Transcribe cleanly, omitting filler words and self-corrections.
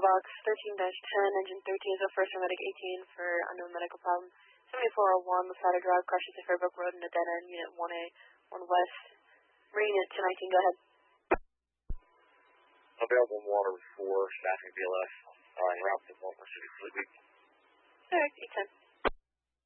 Box 13-10, engine 13 is a first paramedic 18 for unknown medical problem. 7401 Lasada Drive, crashes at Fairbrook Road in a dead end, unit 1A, 1 West. Marine at 219, go ahead. Available water for staffing BLS en route to Baltimore City Fleet Week. Alright, 810.